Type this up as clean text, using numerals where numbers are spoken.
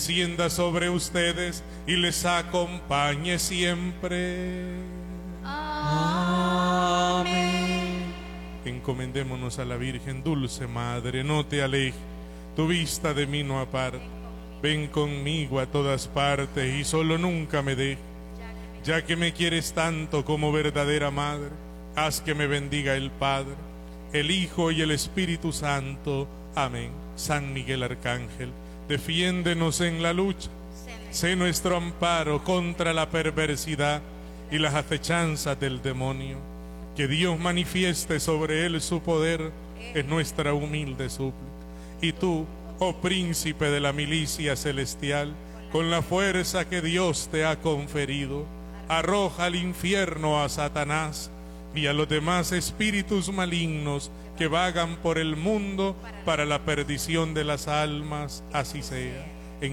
descienda sobre ustedes y les acompañe siempre. Amén. Encomendémonos a la Virgen, dulce Madre, no te alejes, tu vista de mí no aparte. Ven conmigo a todas partes y solo nunca me dejes. Ya que me quieres tanto como verdadera Madre, haz que me bendiga el Padre, el Hijo y el Espíritu Santo. Amén. San Miguel Arcángel, defiéndenos en la lucha. Sé nuestro amparo contra la perversidad y las acechanzas del demonio. Que Dios manifieste sobre él su poder, es nuestra humilde súplica. Y tú, oh príncipe de la milicia celestial, con la fuerza que Dios te ha conferido, arroja al infierno a Satanás y a los demás espíritus malignos que vagan por el mundo para la perdición de las almas. Así sea.